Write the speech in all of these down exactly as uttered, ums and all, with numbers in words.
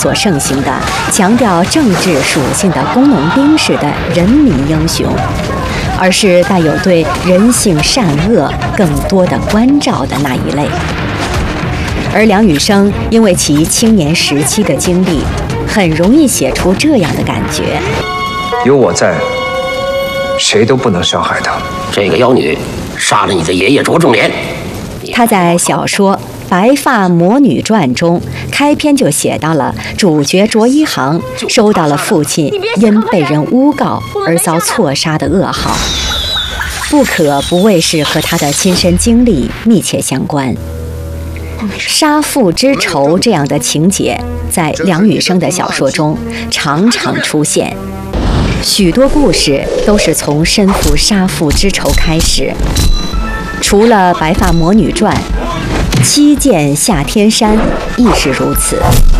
所盛行的强调政治属性的工农兵式的人民英雄，而是带有对人性善恶更多的关照的那一类。而梁羽生因为其青年时期的经历，很容易写出这样的感觉： 有我在，谁都不能伤害他。 这个妖女杀了你的爷爷卓仲廉。 他在小说《白发魔女传》中开篇就写到了主角卓一航收到了父亲因被人诬告而遭错杀的噩耗，不可不谓是和他的亲身经历密切相关。杀父之仇这样的情节在梁羽生的小说中常常出现，许多故事都是从身负杀父之仇开始。除了《白发魔女传》，《七剑下天山》亦是如此。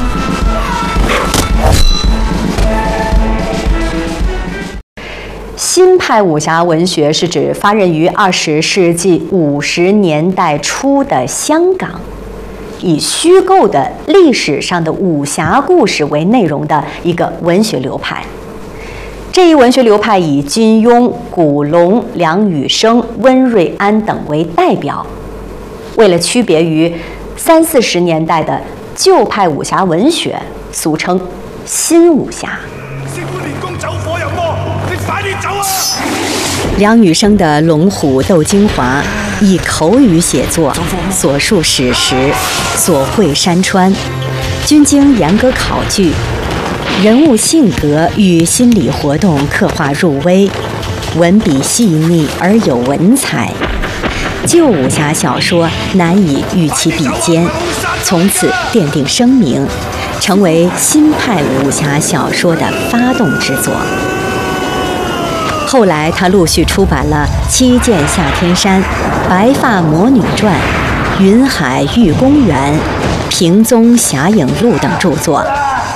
新派武侠文学是指发轫于二十世纪五十年代初的香港，以虚构的历史上的武侠故事为内容的一个文学流派。这一文学流派以金庸、古龙、梁羽生、温瑞安等为代表。为了区别于三四十年代的旧派武侠文学，俗称新武侠。 師傅練功走火入魔，你快啲走啊！ 梁羽生的《龍虎鬥精華》以口語寫作，所述史實，所繪山川，均經嚴格考據，人物性格與心理活動刻畫入微，文筆細膩而有文采。舊武俠小說難以與其比肩，從此奠定聲名，成為新派武俠小說的發動之作。後來他陸續出版了《七劍下天山》《白髮魔女傳》《雲海玉公園》《平蹤俠影錄》等著作。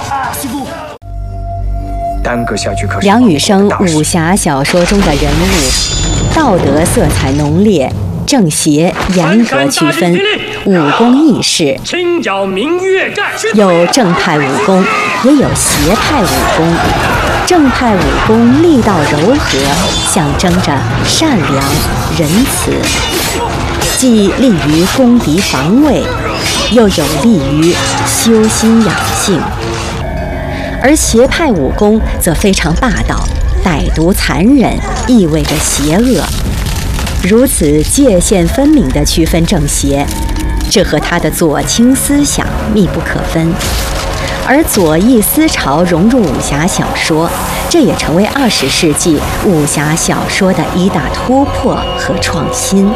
梁羽生武俠小說中的人物，道德色彩濃烈，正邪嚴格區分，武功義士，有正派武功，也有邪派武功。正派武功力道柔和，象徵着善良仁慈，既利於攻敵防衛，又有利於修心養性。而邪派武功則非常霸道、歹毒殘忍，意味着邪惡。如此界限分明地區分正邪，這和他的左傾思想密不可分。而左翼思潮融入武俠小說，這也成為二十世紀武俠小說的一大突破和創新。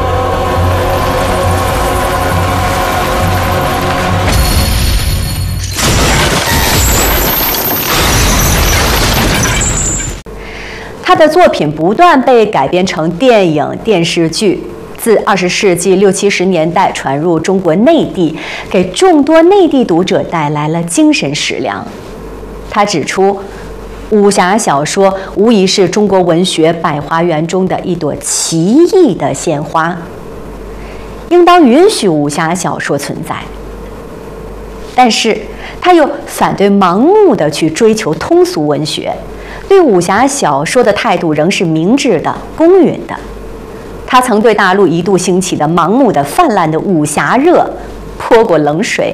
他的作品不斷被改編成電影、電視劇，自二十世紀六七十年代傳入中國內地，給眾多內地讀者帶來了精神食糧。他指出，武俠小說無疑是中國文學百花園中的一朵奇異的鮮花，應當允許武俠小說存在。但是，他又反對盲目地去追求通俗文學，對武俠小說的態度仍是明智的、公允的。他曾對大陸一度興起的盲目的、泛濫的武俠熱潑過冷水。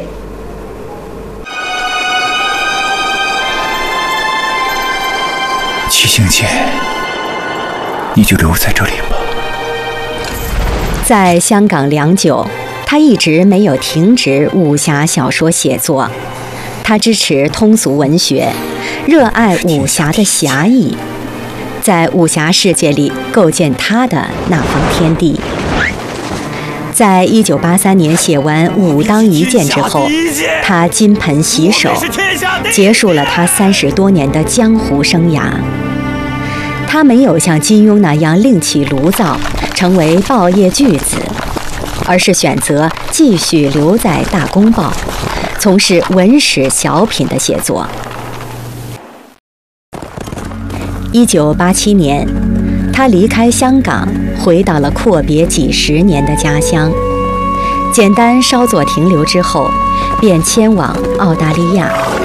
七星姐，你就留在這裡吧。 在香港良久，他一直沒有停止武俠小說寫作。他支持通俗文學，熱愛武俠的俠義，在武俠世界裡構建他的那方天地。在一九八三年寫完《武當一劍》之後，他金盆洗手，結束了他三十多年的江湖生涯。他沒有像金庸那樣另起爐灶，成為報業巨子，而是選擇繼續留在《大公報》，從事文史小品的寫作。一九八七年，他離開香港，回到了闊別幾十年的家鄉。簡單稍作停留之後，便遷往澳大利亞。